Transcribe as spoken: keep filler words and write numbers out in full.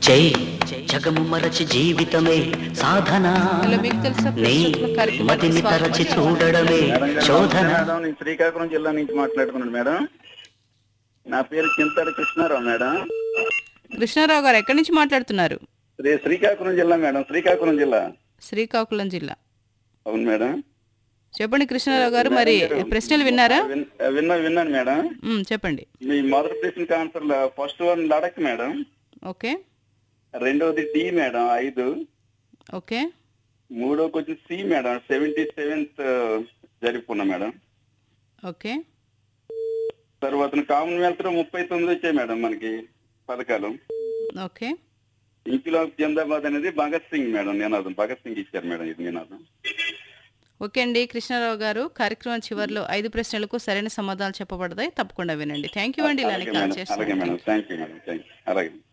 జై జగము మరచి జీవితమే సాధన, హలో, మీకు తెలుసా నీ ప్రశ్నోత్తరాల కార్యక్రమానికి మతిని స్వాగతం. తరచి చూడడమే మేడం గారు శోధన. నమస్తే మేడం, నేను శ్రీకాకుళం జిల్లా నుంచి మాట్లాడుతున్నాను మేడం. నా పేరు చింతాడు కృష్ణారావు మేడం. కృష్ణారావు గారు ఎక్కడి నుంచి మాట్లాడుతున్నారు? శ్రీ శ్రీకాకుళం జిల్లా మేడం, శ్రీకాకుళం జిల్లా. శ్రీకాకుళం జిల్లా. అవును మేడం. చెప్పండి కృష్ణారావు గారు, మరి ప్రశ్నలు విన్నారా? విన్- విన్నా విన్నాను మేడం. మ్, చెప్పండి. మీ మొదటి ప్రశ్నకి answer first one Ladakh madam, okay రెండవది డి మేడం ఐదు, ఓకే మూడోకి వచ్చి C madam seventy seventh జరుపుకున్నా madam. Okay తర్వాత కామన్వెల్త్ లో ముప్పై తొమ్మిది వచ్చాయి మేడం మనకి పథకాలు. ఓకే ఇంకిలాబ్ జిందాబాద్ అనేది భగత్ సింగ్ మేడం నినాదం, భగత్ సింగ్ ఇచ్చారు మేడం ఇది నినాదం. ఓకే అండి కృష్ణారావు గారు, కార్యక్రమం చివరిలో ఐదు ప్రశ్నలకు సరైన సమాధానాలు చెప్పబడతాయి, తప్పకుండా వినండి. థ్యాంక్ యూ అండి ఇలానే అలాగే కాల్ మేడం, అలాగే చేస్తాను. Madam, thank you madam, thank you, అలాగే.